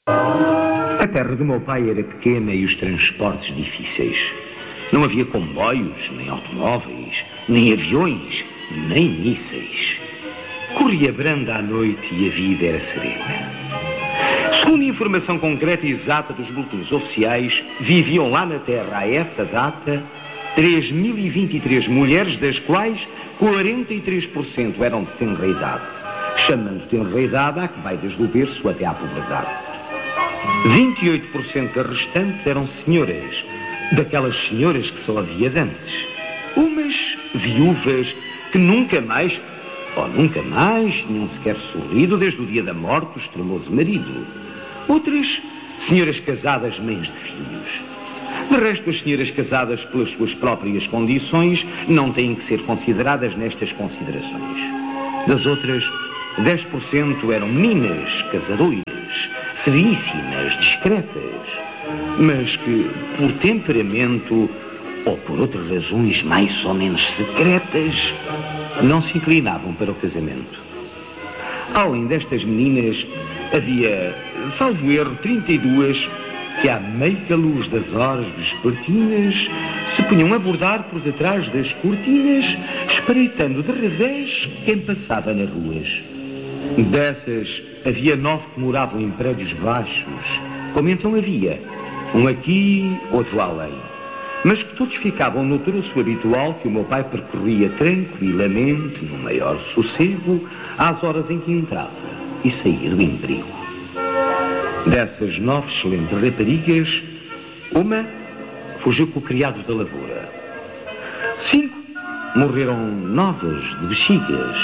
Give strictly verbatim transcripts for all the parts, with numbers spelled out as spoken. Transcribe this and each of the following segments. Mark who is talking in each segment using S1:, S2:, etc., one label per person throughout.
S1: A terra do meu pai era pequena e os transportes difíceis. Não havia comboios, nem automóveis, nem aviões, nem mísseis. Corria branda à noite e a vida era serena. Segundo a informação concreta e exata dos boletins oficiais, viviam lá na terra, a essa data, três mil e vinte e três mulheres, das quais quarenta e três por cento eram de tenra idade, chamando tenra idade a que vai desde o berço até à puberdade. vinte e oito por cento das restantes eram senhoras, daquelas senhoras que só havia de antes. Umas viúvas que nunca mais, ou nunca mais, tinham sequer sorrido desde o dia da morte do extremoso marido. Outras, senhoras casadas, mães de filhos. De resto, as senhoras casadas pelas suas próprias condições não têm que ser consideradas nestas considerações. Das outras, dez por cento eram meninas casadoiras, seríssimas, discretas, mas que, por temperamento ou por outras razões mais ou menos secretas, não se inclinavam para o casamento. Além destas meninas, havia, salvo erro, trinta e duas que, à meiga luz das horas vespertinas, se punham a bordar por detrás das cortinas, espreitando de revés quem passava nas ruas. Dessas, havia nove que moravam em prédios baixos, como então havia, um aqui, outro além, mas que todos ficavam no troço habitual que o meu pai percorria tranquilamente, no maior sossego, às horas em que entrava e saía do emprego. Dessas nove excelentes raparigas, uma fugiu com o criado da lavoura. Cinco morreram novas de bexigas.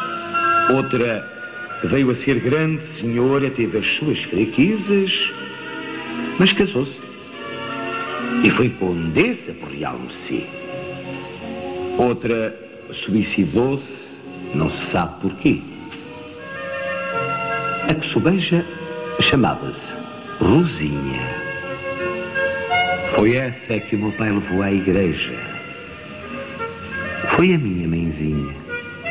S1: Outra, que veio a ser grande senhora, teve as suas fraquezas, mas casou-se e foi condessa por Real Mercê. Outra suicidou-se, não se sabe porquê. A que sobeja chamava-se Rosinha. Foi essa que o meu pai levou à igreja. Foi a minha mãezinha.